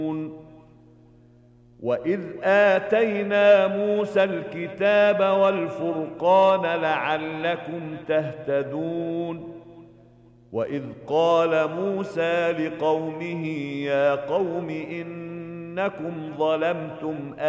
وإذ آتينا موسى الكتاب والفرقان لعلكم تهتدون وإذ قال موسى لقومه يا قوم إنكم ظلمتم